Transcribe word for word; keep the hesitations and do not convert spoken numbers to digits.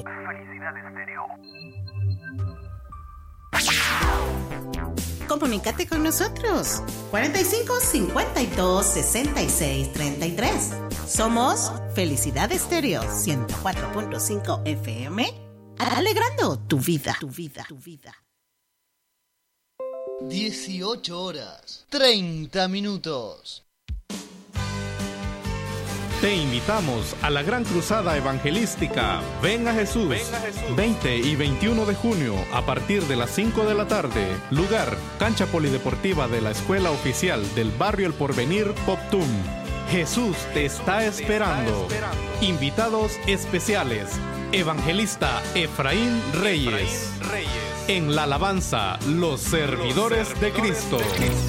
Felicidades Stereo. Comunícate con nosotros. cuarenta y cinco, cincuenta y dos, sesenta y seis, treinta y tres. Somos Felicidades Stereo ciento cuatro punto cinco F M. Alegrando tu vida, tu vida, tu vida. dieciocho horas, treinta minutos. Te invitamos a la Gran Cruzada Evangelística Ven a Jesús, Ven a Jesús. veinte y veintiuno de junio a partir de las cinco de la tarde. Lugar, cancha polideportiva de la Escuela Oficial del Barrio El Porvenir, Poptum. Jesús te está esperando. Invitados especiales: Evangelista Efraín Reyes. En la alabanza, los servidores de Cristo.